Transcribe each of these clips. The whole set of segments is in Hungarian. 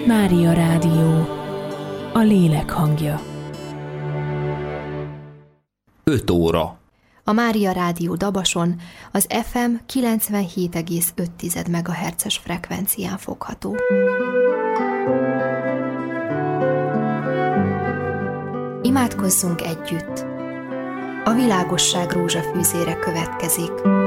Mária Rádió, a lélek hangja. 5 óra. A Mária Rádió Dabason az FM 97,5 MHz-es frekvencián fogható. Imádkozzunk együtt! A világosság rózsafűzére következik.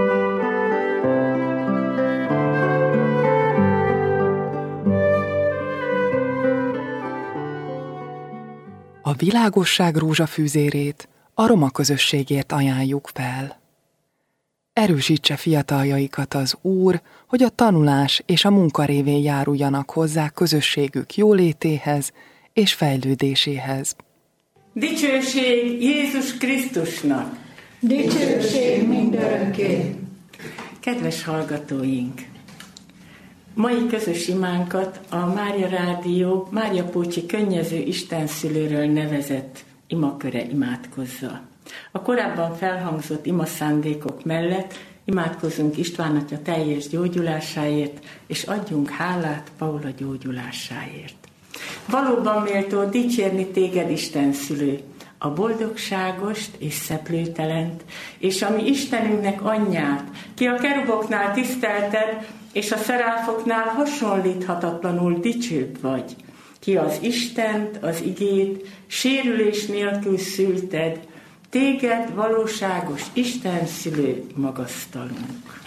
A világosság rózsafűzérét a roma közösségért ajánljuk fel. Erősítse fiataljaikat az Úr, hogy a tanulás és a munka révén járuljanak hozzá közösségük jólétéhez és fejlődéséhez. Dicsőség Jézus Krisztusnak! Dicsőség mindörökké! Kedves hallgatóink! Mai közös imánkat a Mária Rádió Mária Pócsi Könnyező Istenszülőről nevezett imaköre imádkozza. A korábban felhangzott imaszándékok mellett imádkozunk István atya teljes gyógyulásáért, és adjunk hálát Paula gyógyulásáért. Valóban méltó dicsérni téged, Istenszülő, a boldogságost és szeplőtelent, és a mi Istenünknek anyját, ki a keruboknál tisztelted, és a szeráfoknál hasonlíthatatlanul dicsőbb vagy, ki az Istent, az igét sérülés nélkül szülted, téged valóságos Istenszülő magasztalunk.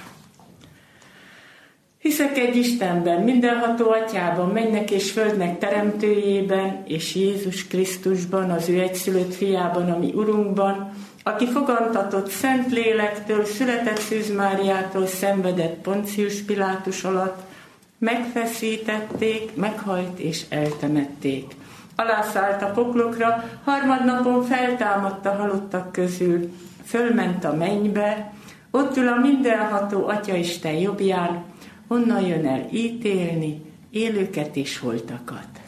Hiszek egy Istenben, mindenható Atyában, mennek és földnek teremtőjében, és Jézus Krisztusban, az ő egyszülött fiában, a mi Urunkban, aki fogantatott Szent Lélektől, született Szűz Máriától, szenvedett Poncius Pilátus alatt, megfeszítették, meghalt és eltemették. Alászállt a poklokra, harmadnapon feltámadt a halottak közül, fölment a mennybe, ott ül a mindenható Atyaisten jobbján, onnan jön el ítélni élőket és holtakat.